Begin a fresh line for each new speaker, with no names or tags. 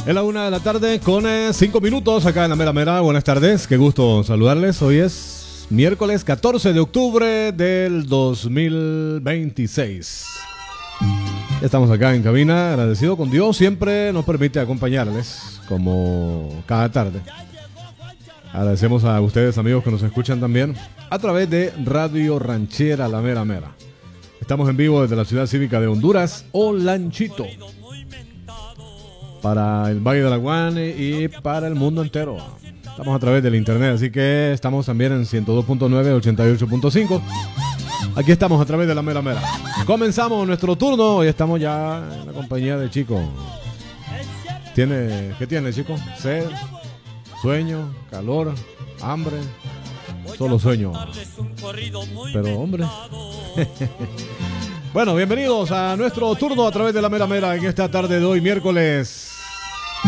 Es la 1 de la tarde con 5 minutos acá en la Mera Mera. Buenas tardes, qué gusto saludarles. Hoy es miércoles 14 de octubre del 2026. Ya estamos acá en cabina, agradecido con Dios, siempre nos permite acompañarles como cada tarde. Agradecemos a ustedes, amigos, que nos escuchan también a través de Radio Ranchera La Mera Mera. Estamos en vivo desde la ciudad cívica de Honduras, Olanchito, para el Valle de Alaguán y para el mundo entero. Estamos a través del internet, así que estamos también en 102.9, 88.5. Aquí estamos a través de la Mera Mera. Comenzamos nuestro turno. Hoy estamos ya en la compañía de Chico. ¿Qué tiene, Chico? Sed, sueño, calor, hambre. Solo sueño. Pero hombre. Bueno, bienvenidos a nuestro turno a través de la Mera Mera en esta tarde de hoy, miércoles